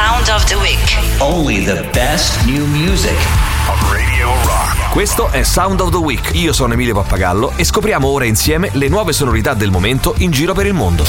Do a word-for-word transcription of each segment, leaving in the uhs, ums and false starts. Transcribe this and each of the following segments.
Sound of the Week. Only the best new music on Radio Rock. Questo è Sound of the Week. Io sono Emilio Pappagallo e scopriamo ora insieme le nuove sonorità del momento in giro per il mondo.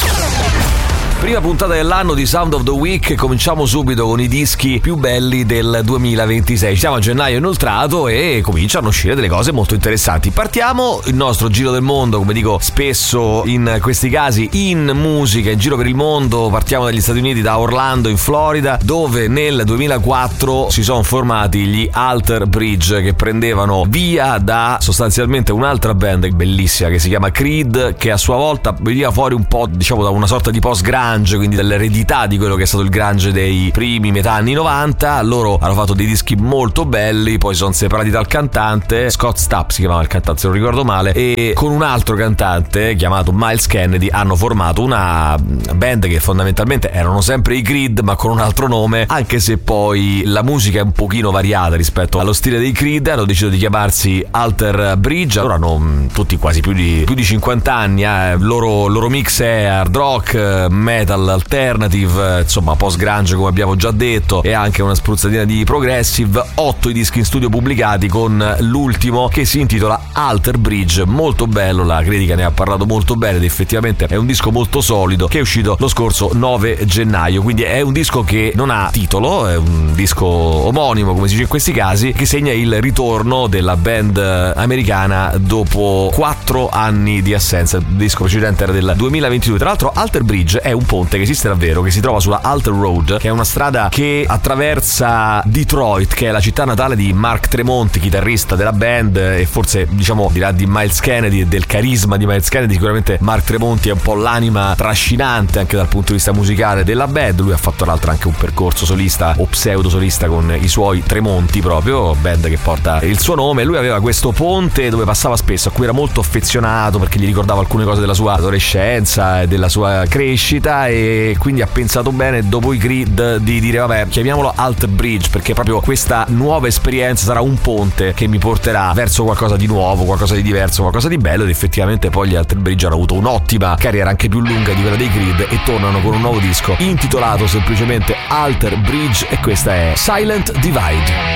Prima puntata dell'anno di Sound of the Week, cominciamo subito con i dischi più belli del duemilaventisei. Siamo a gennaio inoltrato e cominciano a uscire delle cose molto interessanti. Partiamo il nostro giro del mondo, come dico spesso in questi casi, in musica, in giro per il mondo. Partiamo dagli Stati Uniti, da Orlando in Florida, dove nel duemilaquattro si sono formati gli Alter Bridge, che prendevano via da sostanzialmente un'altra band bellissima che si chiama Creed, che a sua volta veniva fuori un po', diciamo, da una sorta di post-grunge, quindi dall'eredità di quello che è stato il grunge dei primi metà anni novanta. Loro hanno fatto dei dischi molto belli, poi sono separati dal cantante, Scott Stapp si chiamava il cantante se non ricordo male, e con un altro cantante chiamato Myles Kennedy hanno formato una band che fondamentalmente erano sempre i Creed ma con un altro nome, anche se poi la musica è un pochino variata rispetto allo stile dei Creed. Hanno deciso di chiamarsi Alter Bridge. Loro hanno tutti quasi più di, più di cinquanta anni, eh. loro, loro mix è hard rock, metal alternative, insomma post grunge come abbiamo già detto, e anche una spruzzatina di progressive. Otto i dischi in studio pubblicati, con l'ultimo che si intitola Alter Bridge, molto bello, la critica ne ha parlato molto bene ed effettivamente è un disco molto solido, che è uscito lo scorso nove gennaio, quindi è un disco che non ha titolo, è un disco omonimo come si dice in questi casi, che segna il ritorno della band americana dopo quattro anni di assenza. Il disco precedente era del duemilaventidue. Tra l'altro Alter Bridge è un ponte che esiste davvero, che si trova sulla Alter Road, che è una strada che attraversa Detroit, che è la città natale di Mark Tremonti, chitarrista della band, e forse, diciamo, dirà di Myles Kennedy e del carisma di Myles Kennedy, sicuramente Mark Tremonti è un po' l'anima trascinante anche dal punto di vista musicale della band. Lui ha fatto tra l'altro anche un percorso solista o pseudo solista con i suoi Tremonti, proprio band che porta il suo nome. Lui aveva questo ponte dove passava spesso, a cui era molto affezionato perché gli ricordava alcune cose della sua adolescenza e della sua crescita, e quindi ha pensato bene dopo i Creed di dire vabbè, chiamiamolo Alter Bridge, perché proprio questa nuova esperienza sarà un ponte che mi porterà verso qualcosa di nuovo, qualcosa di diverso, qualcosa di bello. Ed effettivamente poi gli Alter Bridge hanno avuto un'ottima carriera, anche più lunga di quella dei Creed, e tornano con un nuovo disco intitolato semplicemente Alter Bridge, e questa è Silent Divide.